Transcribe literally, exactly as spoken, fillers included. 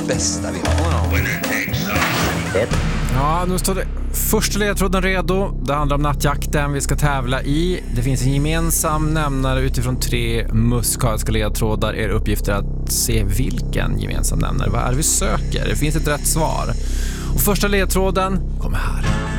det bästa vi har. Ja, nu står det första ledtråden redo. Det handlar om nattjakten vi ska tävla i. Det finns en gemensam nämnare utifrån tre musikaliska ledtrådar. Er uppgift är att se vilken gemensam nämnare. Vad är det vi söker? Det finns ett rätt svar. Och första ledtråden kommer här.